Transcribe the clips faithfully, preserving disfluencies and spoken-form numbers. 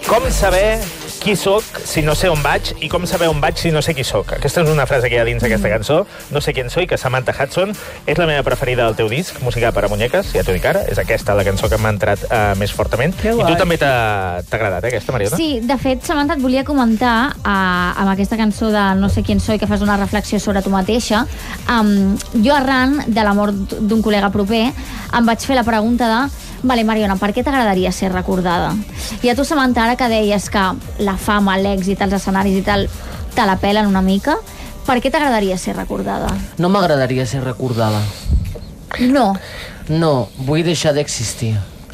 Com saber qui sóc si no sé on vaig i com saber on vaig si no sé qui sóc. Aquesta és una frase que hi ha dins d'aquesta cançó. No sé quién soy, que Samantha Hudson és la meva preferida del teu disc, Música para muñecas, ja t'ho dic ara. És aquesta la cançó que m'ha entrat uh, més fortament. I tu també t'ha agradat, eh, aquesta, Mariona? Sí, de fet, Samantha, et volia comentar uh, amb aquesta cançó de No sé quién soy, que fas una reflexió sobre tu mateixa. Um, jo, arran de la mort d'un col·lega proper, em vaig fer la pregunta de vale, Mariona, per què t'agradaria ser recordada? I a tu, Samantha, ara que deies que la fama, l'èxit, els escenaris i tal, te la pelen una mica, per què t'agradaria ser recordada? No m'agradaria ser recordada. No. No, vull deixar d'existir.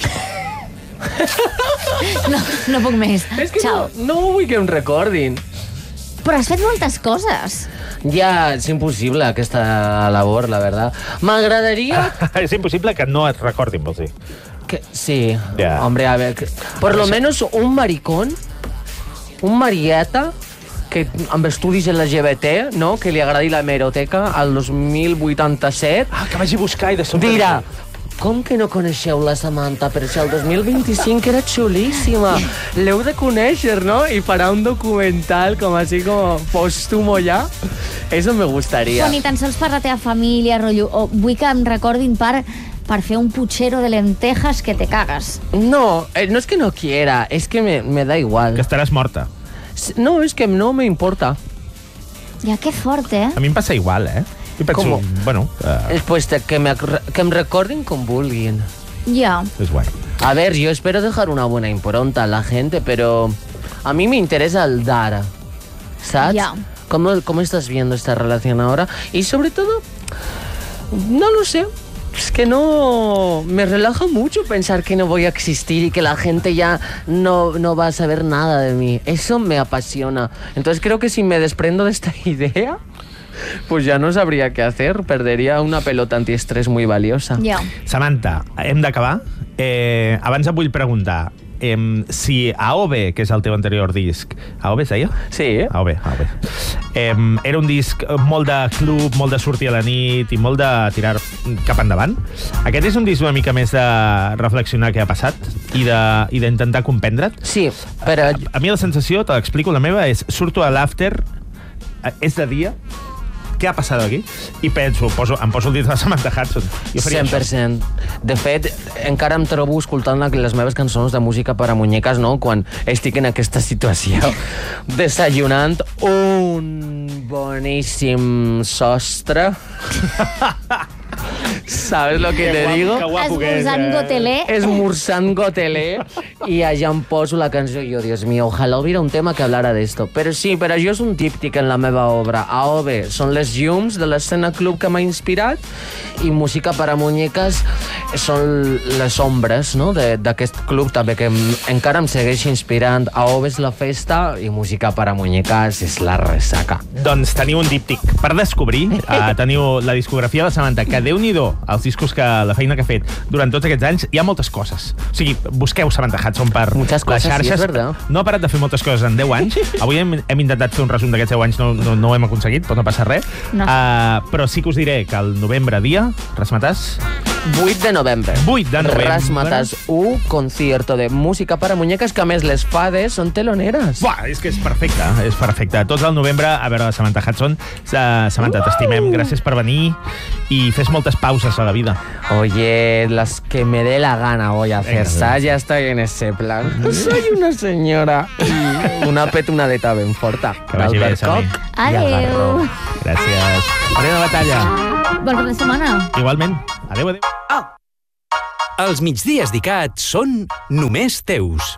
No, no puc més. És que Ciao. no, no vull que em recordin. Però has fet moltes coses. Ja, és impossible aquesta labor, la verdad. M'agradaria... És impossible que no et recordin, vols dir? Que, sí, yeah. Hombre, a ver, que, por lo menos un maricón, un marieta, que amb estudis L G B T, no?, que li agradi la hemeroteca al dos mil vuitanta-set... Ah, que vagi a buscar i de sobte... Dirà, com que no coneixeu la Samantha? Però si el dos mil vint-i-cinc era xulíssima. L'heu de conèixer, no? I farà un documental com així com póstumo ja. Eso me gustaría. O ni tan sols per la teva família, rotllo. O vull que em recordin per... per fer un puchero de lentejas que te cagas. No, eh, no es que no quiera, es que me, me da igual. Que estaràs morta. No, es que no me importa. Ja, que fort, eh? A mi em passa igual, eh? Jo penso, ¿Cómo? bueno... Uh... Pues de que, me, que em recorden com vulguin. Ja. És guai. A ver, yo espero dejar una buena impronta a la gente, pero a mí me interesa el dar, ¿sabes? Ya. ¿Cómo, ¿Cómo estás viendo esta relación ahora? Y sobre todo, no lo sé. Es que no... Me relaja mucho pensar que no voy a existir y que la gente ya no, no va a saber nada de mí. Eso me apasiona. Entonces creo que si me desprendo de esta idea, pues ya no sabría qué hacer. Perdería una pelota antiestrés muy valiosa. Ja. Samantha, hem d'acabar. Eh, abans et vull preguntar eh, si A O B, que és el teu anterior disc... A O B es deia? Sí, eh? A O B, A O B. Eh, era un disc molt de club, molt de sortir a la nit i molt de tirar cap endavant. Aquest és un disc una mica més de reflexionar què ha passat i d'intentar comprendre't. Sí, però... A, a mi la sensació, te l'explico, la meva, és surto a l'after, és de dia, què ha passat aquí? I penso, poso, em poso el dit de Samantha Hudson. cent per cent. De fet, encara em trobo escoltant les meves cançons de música per a muñeques, no?, quan estic en aquesta situació, desayunant un boníssim sostre. ¿Sabes lo que te digo? Esmorzant gotelé. Esmorzant gotelé. Y allá em poso la canció i jo, Dios mío, ojalá hubiera un tema que hablara de esto. Però sí, però això és un típtic en la meva obra. A O B són les llums de l'escena club que m'ha inspirat i música per a muñeques són les ombres, no?, d'aquest club també que encara em segueix inspirant. A O B és la festa i música per a muñeques és la ressaca. Doncs teniu un díptic per descobrir. Uh, teniu la discografia de Samantha, que Déu-n'hi-do, els discos que la feina que ha fet durant tots aquests anys, hi ha moltes coses. O sigui, busqueu Samantha Hudson per Muchas les coses, xarxes. sí, és verdad. No ha parat de fer moltes coses en deu anys. Avui hem, hem intentat fer un resum d'aquests deu anys, no, no, no ho hem aconseguit, però no passa res. No. Uh, però sí que us diré que el novembre dia, Razzmatazz... vuit de novembre. vuit de novembre. Razzmatazz u, concierto de música per a muñeques, que a més les fades són teloneres. Buah, és que és perfecte, és perfecte. Tots al novembre a veure Samantha Hudson. Uh, Samantha, uh! t'estimem, gràcies per venir i fes moltes pauses a la vida. Oye, las que me dé la gana voy a hacer. ¿Sabes? Ya estoy en ese plan. Soy una señora. Y una petunadeta ben forta. Que vagi bé, Sami. Adéu. Gràcies. Mariona Batalla. Bon cap de setmana. Igualment. Adéu, adéu. Els migdies d'ICAT són només teus.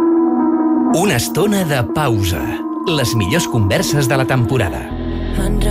Una estona de pausa. Les millors converses de la temporada.